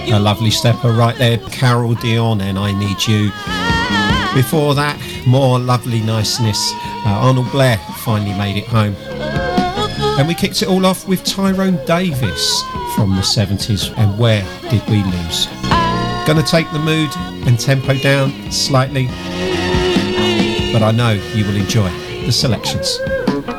A lovely stepper right there, Carol Dion and I Need You. Before that, more lovely niceness. Arnold Blair finally made it home. And we kicked it all off with Tyrone Davis from the 70s and Where Did We Lose? Gonna take the mood and tempo down slightly, but I know you will enjoy the selections.